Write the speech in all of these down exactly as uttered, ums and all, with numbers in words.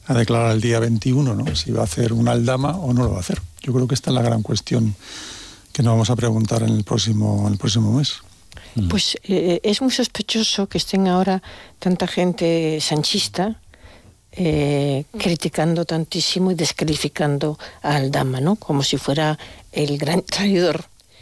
a declarar el día veintiuno, ¿no? Si va a hacer una aldama o no lo va a hacer. Yo creo que esta es la gran cuestión que nos vamos a preguntar en el próximo, en el próximo mes. Pues eh, es muy sospechoso que estén ahora tanta gente sanchista eh, criticando tantísimo y descalificando a Aldama, ¿no? Como si fuera el gran traidor.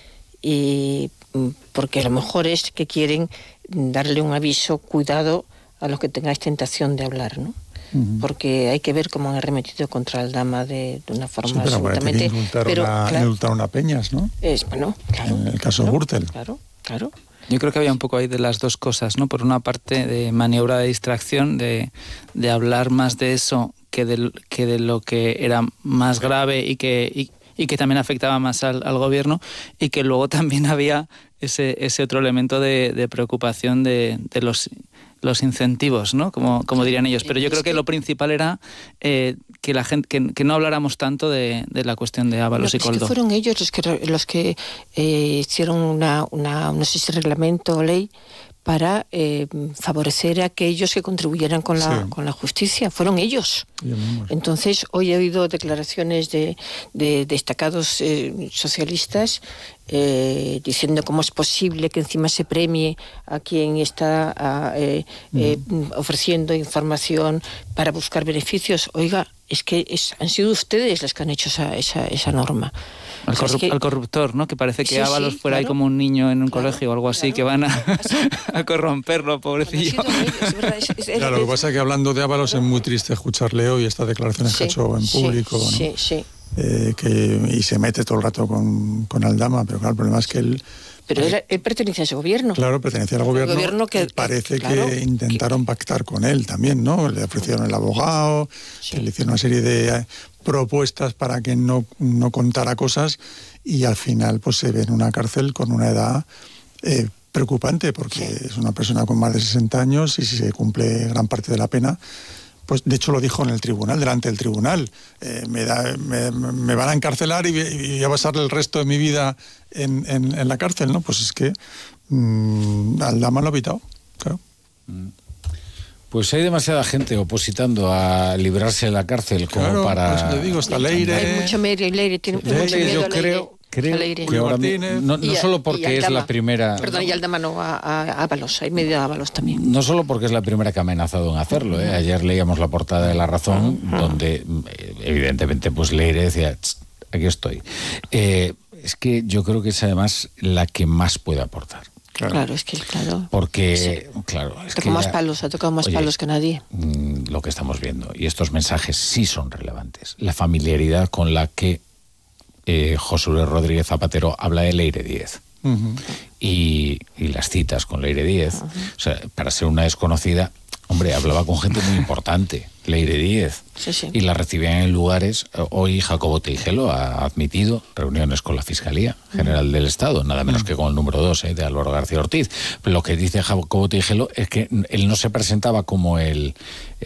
Y porque a lo mejor es que quieren darle un aviso, cuidado a los que tengáis tentación de hablar, ¿no? Uh-huh. Porque hay que ver cómo han arremetido contra Aldama de, de una forma sí, pero absolutamente... Indultaron, pero, a, claro, indultaron a Peñas, ¿no? Es, bueno, claro. En el caso claro, de Gürtel. Claro, claro. Yo creo que había un poco ahí de las dos cosas, ¿no? Por una parte de maniobra de distracción, de, de hablar más de eso que de, que de lo que era más grave y que, y, y que también afectaba más al, al gobierno, y que luego también había ese, ese otro elemento de, de preocupación de, de los, los incentivos, ¿no? Como, como dirían ellos. Pero yo creo que lo principal era eh, que la gente que, que no habláramos tanto de, de la cuestión de Ábalos no, y Koldo. Es que fueron ellos los que los que eh, hicieron una, una no sé si reglamento o ley para eh, favorecer a aquellos que contribuyeran con la, sí. con la justicia. Fueron ellos. Entonces, hoy he oído declaraciones de, de destacados eh, socialistas eh, diciendo cómo es posible que encima se premie a quien está a, eh, mm. eh, ofreciendo información para buscar beneficios. Oiga, es que es, han sido ustedes los que han hecho esa, esa, esa norma. Al, corrup- que... al corruptor, ¿no? Que parece que sí, Ábalos sí, fuera claro. ahí como un niño en un claro, colegio o algo así, claro. que van a, a corromperlo, pobrecillo. Claro, lo que pasa es que hablando de Ábalos es muy triste escucharle hoy estas declaraciones sí, que ha hecho en público, sí, ¿no? Sí, sí. Eh, que, y se mete todo el rato con, con Aldama, pero claro, el problema es que él... Pero él, él pertenece a ese gobierno. Claro, pertenecía al gobierno. gobierno que, parece que, claro, que intentaron que... pactar con él también, ¿no? Le ofrecieron el abogado, sí. le hicieron una serie de propuestas para que no, no contara cosas, y al final pues se ve en una cárcel con una edad eh, preocupante, porque sí. es una persona con más de sesenta años, y si se cumple gran parte de la pena, pues de hecho lo dijo en el tribunal, delante del tribunal, eh, me, da, me, me van a encarcelar y, y voy a pasar el resto de mi vida en, en, en la cárcel, ¿no? Pues es que mmm, Aldama lo ha evitado, claro. Pues hay demasiada gente opositando a librarse de la cárcel como claro, para... Pues te digo, está Leire... Hay mucho Leire, Leire tiene Leire, mucho miedo yo a Leire. creo... Creo Leire. que ahora no, no a, solo porque es la primera... Perdón, y Aldama no, a, a Ábalos, hay medio a Ábalos también. No solo porque es la primera que ha amenazado en hacerlo, ¿eh? Ayer leíamos la portada de La Razón, uh-huh. donde evidentemente pues Leire decía, aquí estoy. Eh, es que yo creo que es además la que más puede aportar. Claro, claro es que claro. Porque, sí. claro... Es Tocó que más ya, palos, ha tocado más oye, palos que nadie. Lo que estamos viendo, y estos mensajes sí son relevantes. La familiaridad con la que Eh, José Luis Rodríguez Zapatero habla de Leire Díez uh-huh. y, y las citas con Leire Díez, uh-huh. o sea, para ser una desconocida, hombre, hablaba con gente muy importante, Leire Díez, sí, sí. y la recibían en lugares. Hoy Jacobo Teijelo ha admitido reuniones con la Fiscalía General uh-huh. del Estado, nada menos uh-huh. que con el número dos eh, de Álvaro García Ortiz. Pero lo que dice Jacobo Teijelo es que él no se presentaba como el,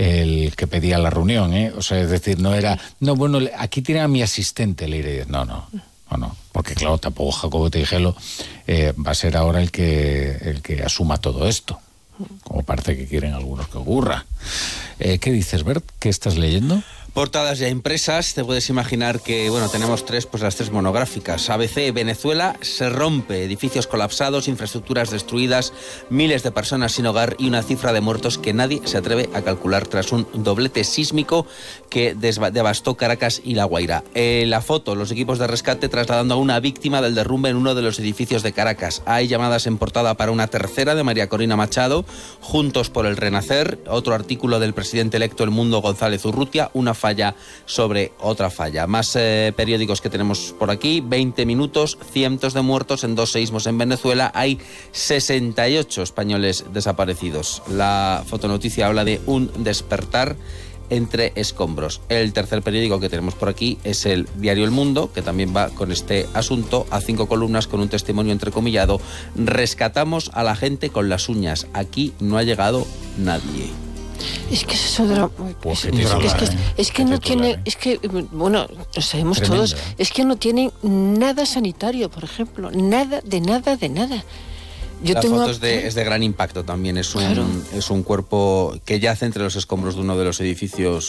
el que pedía la reunión, ¿eh? O sea, es decir, no era, no, bueno, aquí tiene a mi asistente Leire Díez, no, no. No, no, porque claro, tampoco Jacobo Teijelo eh, va a ser ahora el que, el que asuma todo esto, como parece que quieren algunos que ocurra. Eh, ¿Qué dices, Bert? ¿Qué estás leyendo? Portadas ya impresas, te puedes imaginar que, bueno, tenemos tres, pues las tres monográficas. A B C, Venezuela se rompe, edificios colapsados, infraestructuras destruidas, miles de personas sin hogar y una cifra de muertos que nadie se atreve a calcular tras un doblete sísmico que desva- devastó Caracas y La Guaira. Eh, la foto, los equipos de rescate trasladando a una víctima del derrumbe en uno de los edificios de Caracas. Hay llamadas en portada para una tercera de María Corina Machado, Juntos por el Renacer, otro artículo del presidente electo El Mundo González Urrutia, una falla sobre otra falla. Más eh, periódicos que tenemos por aquí. veinte minutos, cientos de muertos en dos seísmos en Venezuela. Hay sesenta y ocho españoles desaparecidos. La fotonoticia habla de un despertar entre escombros. El tercer periódico que tenemos por aquí es el diario El Mundo, que también va con este asunto, a cinco columnas con un testimonio entrecomillado. Rescatamos a la gente con las uñas. Aquí no ha llegado nadie. Es que eso es drama. Es, es, es, es, es, es que no tiene, es que, bueno, lo sabemos Tremendo, todos, ¿eh? Es que no tienen nada sanitario, por ejemplo, nada, de nada, de nada. Yo la tengo foto es de, es de gran impacto también, es un, claro. es un cuerpo que yace entre los escombros de uno de los edificios